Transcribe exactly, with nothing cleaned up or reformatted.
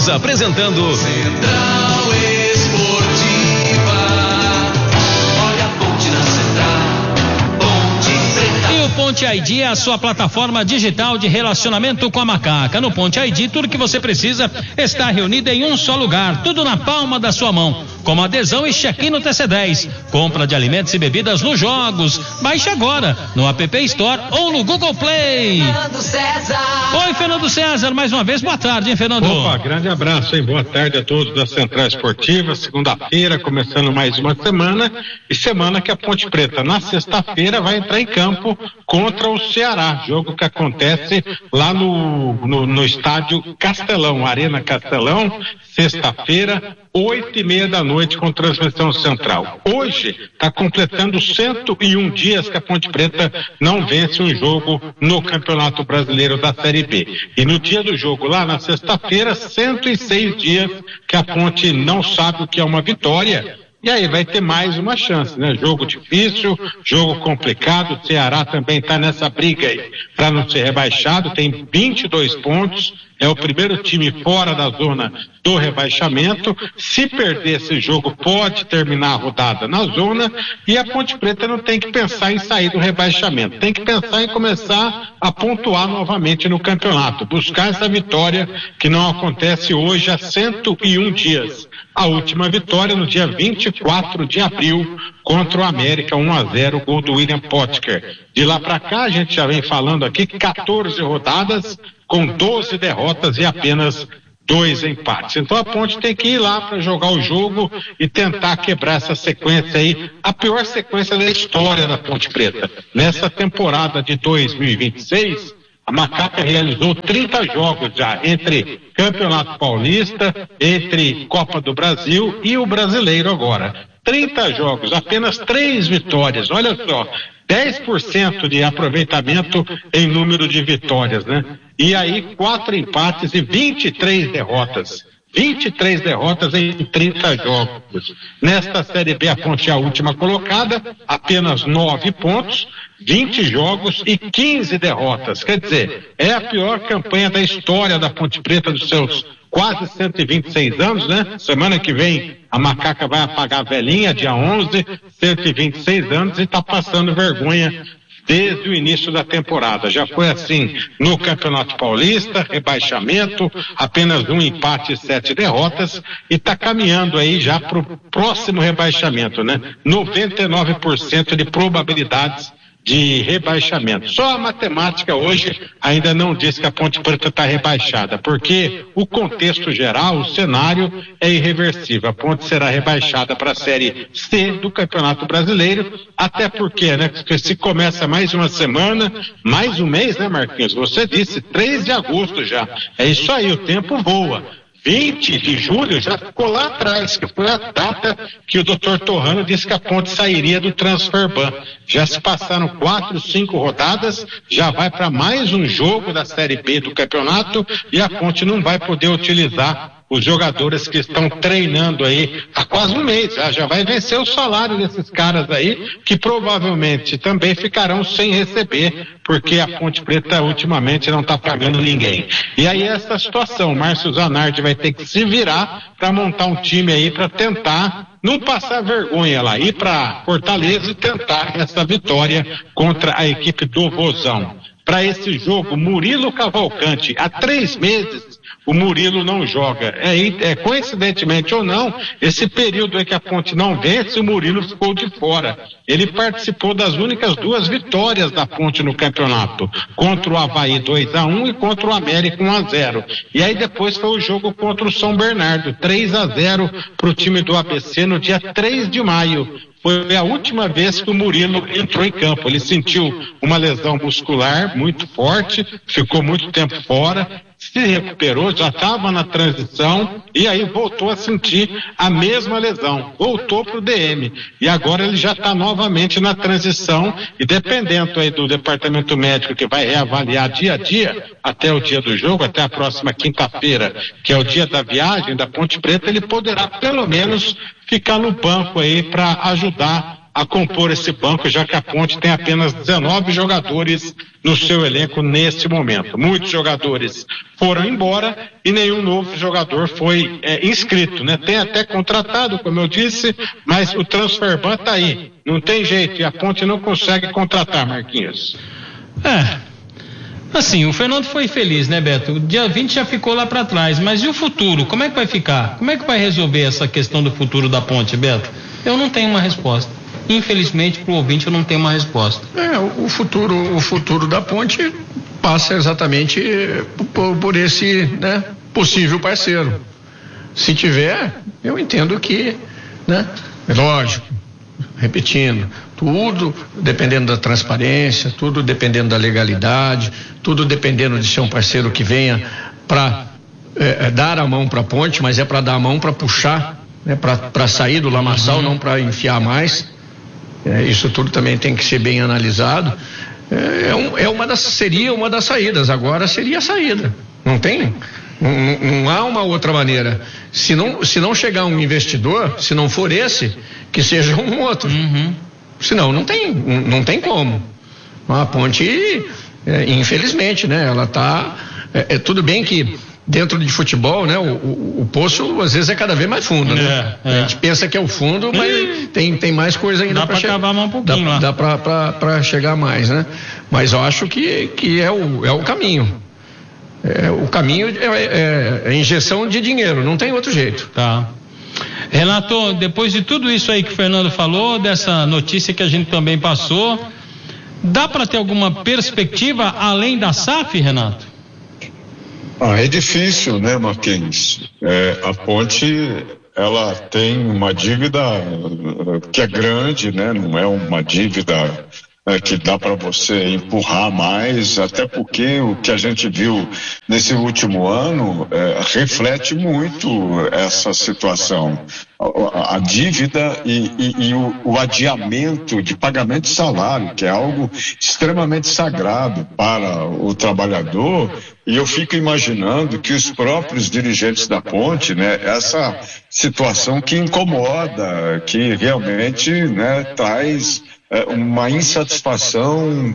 Estamos apresentando Central Esportiva. Olha a ponte na Central, Ponte Preta. E o Ponte I D é a sua plataforma digital de relacionamento com a Macaca. No Ponte I D, tudo que você precisa está reunido em um só lugar, tudo na palma da sua mão, como adesão e check-in no T C dez, compra de alimentos e bebidas nos jogos. Baixe agora no App Store ou no Google Play. Fernando César. Oi, Fernando César, mais uma vez, boa tarde, hein, Fernando? Opa, grande abraço, hein? Boa tarde a todos da Central Esportiva. Segunda-feira, começando mais uma semana, e semana que a Ponte Preta, na sexta-feira, vai entrar em campo contra o Ceará, jogo que acontece lá no, no, no estádio Castelão, Arena Castelão, sexta-feira, oito e meia da noite, com transmissão central. Hoje está completando cento e um dias que a Ponte Preta não vence um jogo no Campeonato Brasileiro da Série B. E no dia do jogo, lá na sexta-feira, cento e seis dias que a Ponte não sabe o que é uma vitória. E aí vai ter mais uma chance, né? Jogo difícil, jogo complicado. O Ceará também está nessa briga aí para não ser rebaixado, tem vinte e dois pontos, é o primeiro time fora da zona do rebaixamento. Se perder esse jogo, pode terminar a rodada na zona, e a Ponte Preta não tem que pensar em sair do rebaixamento, tem que pensar em começar a pontuar novamente no campeonato, buscar essa vitória que não acontece hoje há cento e um dias. A última vitória no dia vinte e quatro de abril contra o América, um a zero, gol do William Potker. De lá para cá, a gente já vem falando aqui, quatorze rodadas com doze derrotas e apenas dois empates. Então a Ponte tem que ir lá para jogar o jogo e tentar quebrar essa sequência aí, a pior sequência da história da Ponte Preta. Nessa temporada de dois mil e vinte e seis, a Macaca realizou trinta jogos já, entre Campeonato Paulista, entre Copa do Brasil e o Brasileiro agora. trinta jogos, apenas três vitórias, olha só, dez por cento de aproveitamento em número de vitórias, né? E aí, quatro empates e vinte e três derrotas. vinte e três derrotas em trinta jogos. Nesta Série B, a Ponte é a última colocada, apenas nove pontos, vinte jogos e quinze derrotas. Quer dizer, é a pior campanha da história da Ponte Preta dos seus quase cento e vinte e seis anos, né? Semana que vem a Macaca vai apagar a velhinha, dia onze, cento e vinte e seis anos, e está passando vergonha desde o início da temporada. Já foi assim no Campeonato Paulista, rebaixamento, apenas um empate e sete derrotas, e está caminhando aí já para o próximo rebaixamento, né? noventa e nove por cento de probabilidades de rebaixamento. Só a matemática hoje ainda não diz que a Ponte Preta está rebaixada, porque o contexto geral, o cenário é irreversível. A Ponte será rebaixada para a Série C do Campeonato Brasileiro, até porque, né, se começa mais uma semana, mais um mês, né, Marquinhos? Você disse, três de agosto já. É isso aí, o tempo voa. vinte de julho já ficou lá atrás, que foi a data que o doutor Torrano disse que a Ponte sairia do Transferban. Já se passaram quatro, cinco rodadas, já vai para mais um jogo da Série B do campeonato, e a Ponte não vai poder utilizar os jogadores que estão treinando aí há quase um mês. Já, já vai vencer o salário desses caras aí, que provavelmente também ficarão sem receber, porque a Ponte Preta ultimamente não está pagando ninguém. E aí essa situação, o Márcio Zanardi vai ter que se virar para montar um time aí para tentar não passar vergonha lá, ir para Fortaleza e tentar essa vitória contra a equipe do Vozão. Para esse jogo, Murilo Cavalcante, há três meses o Murilo não joga. É, é, coincidentemente ou não, esse período em que a Ponte não vence, o Murilo ficou de fora. Ele participou das únicas duas vitórias da Ponte no campeonato, contra o Avaí dois a um e contra o América um a zero. E aí depois foi o jogo contra o São Bernardo, três a zero para o time do A B C no dia três de maio. Foi a última vez que o Murilo entrou em campo. Ele sentiu uma lesão muscular muito forte, ficou muito tempo fora, se recuperou, já estava na transição e aí voltou a sentir a mesma lesão, voltou para o D M e agora ele já está novamente na transição, e dependendo aí do departamento médico, que vai reavaliar dia a dia até o dia do jogo, até a próxima quinta-feira, que é o dia da viagem da Ponte Preta, ele poderá pelo menos ficar no banco aí para ajudar a compor esse banco, já que a Ponte tem apenas dezenove jogadores no seu elenco nesse momento. Muitos jogadores foram embora e nenhum novo jogador foi é, inscrito, né? Tem até contratado, como eu disse, mas o transfer ban tá aí, não tem jeito, e a Ponte não consegue contratar, Marquinhos. É, assim, o Fernando foi feliz, né, Beto? O dia vinte já ficou lá para trás, mas e o futuro? Como é que vai ficar? Como é que vai resolver essa questão do futuro da Ponte, Beto? Eu não tenho uma resposta. Infelizmente, para o ouvinte, eu não tenho uma resposta. É, o futuro, o futuro da Ponte passa exatamente por, por esse, né, possível parceiro. Se tiver, eu entendo que, né, é lógico, repetindo, tudo dependendo da transparência, tudo dependendo da legalidade, tudo dependendo de ser um parceiro que venha para é, dar a mão para a Ponte, mas é para dar a mão para puxar, né, para sair do lamaçal, uhum. não para enfiar mais. É, isso tudo também tem que ser bem analisado. É, é, um, é uma das, seria uma das saídas. Agora seria a saída. Não tem, não, não há uma outra maneira. Se não, se não chegar um investidor, se não for esse, que seja um outro. Uhum. Senão não tem, não, não tem como. A Ponte, é, infelizmente, né? Ela está. É, é tudo bem que dentro de futebol, né, o, o, o poço às vezes é cada vez mais fundo, né? É, é. A gente pensa que é o fundo, mas e... tem, tem mais coisa ainda para chegar. Dá para cavar mais um pouquinho dá, lá. Dá para chegar mais, né? Mas eu acho que, que é, o, é o caminho. É, o caminho é, é, é injeção de dinheiro, não tem outro jeito. Tá. Renato, depois de tudo isso aí que o Fernando falou, dessa notícia que a gente também passou, dá para ter alguma perspectiva além da S A F, Renato? Ah, é difícil, né, Marquinhos? É, a Ponte, ela tem uma dívida que é grande, né? Não é uma dívida é, que dá para você empurrar mais, até porque o que a gente viu nesse último ano é, reflete muito essa situação. A, a dívida e, e, e o, o adiamento de pagamento de salário, que é algo extremamente sagrado para o trabalhador, e eu fico imaginando que os próprios dirigentes da Ponte, né, essa situação que incomoda, que realmente, né, traz é, uma insatisfação